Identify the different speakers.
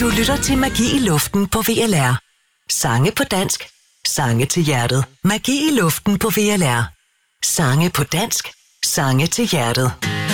Speaker 1: Du lytter til Magi i Luften på VLR. Sange på dansk. Sange til hjertet. Magi i Luften på VLR. Sange på dansk. Sange til hjertet.